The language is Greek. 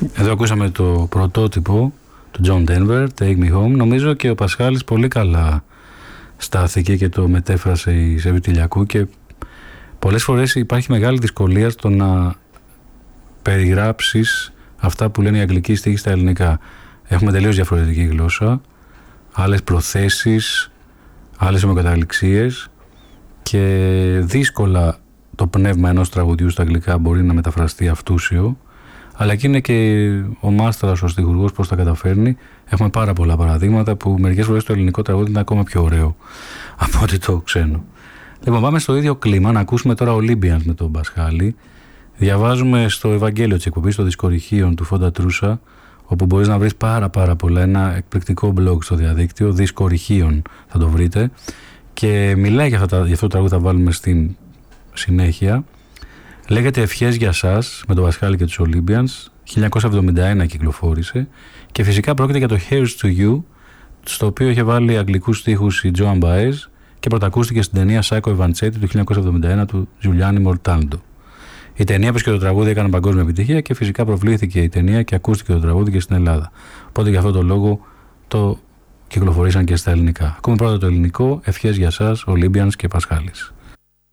Εδώ ακούσαμε το πρωτότυπο του John Denver, Take Me Home. Νομίζω και ο Πασχάλης πολύ καλά στάθηκε και το μετέφρασε η Σέβη Τηλιακού, και πολλές φορές υπάρχει μεγάλη δυσκολία στο να περιγράψεις αυτά που λένε οι αγγλικοί στίχοι στα ελληνικά. Έχουμε τελείως διαφορετική γλώσσα, άλλες προθέσεις, άλλες ομοκαταληξίες, και δύσκολα το πνεύμα ενός τραγουδιού στα αγγλικά μπορεί να μεταφραστεί αυτούσιο, αλλά εκεί είναι και ο μάστρας, ο στιχουργός, πώς τα καταφέρνει. Έχουμε πάρα πολλά παραδείγματα που μερικές φορές το ελληνικό τραγούδι είναι ακόμα πιο ωραίο από ότι το ξένο. Λοιπόν, πάμε στο ίδιο κλίμα να ακούσουμε τώρα Olympians με τον Πασχάλη. Διαβάζουμε στο Ευαγγέλιο της εκπομπής, στο Δισκορυχείων του Φόντα Τρούσα, όπου μπορείς να βρεις πάρα πολλά, ένα εκπληκτικό blog στο διαδίκτυο, Δισκορυχείων θα το βρείτε, και μιλάει για αυτό το τραγούδι, θα βάλουμε στην συνέχεια. Λέγεται «Ευχές για σας» με τον Πασχάλη και τους Olympians. 1971 κυκλοφόρησε, και φυσικά πρόκειται για το «Here's to You», στο οποίο είχε βάλει αγγλικούς στίχους η Joan Baez και πρωτακούστηκε στην ταινία Psycho Evangetti του 1971 του Giuliani Mortaldo. Η ταινία, όπως και το τραγούδι, έκανε παγκόσμια επιτυχία, και φυσικά προβλήθηκε η ταινία και ακούστηκε το τραγούδι και στην Ελλάδα. Οπότε για αυτό το λόγο το κυκλοφορήσαν και στα ελληνικά. Ακούμε πρώτα το ελληνικό, «Ευχές για σας», Olympians και Πασχάλης.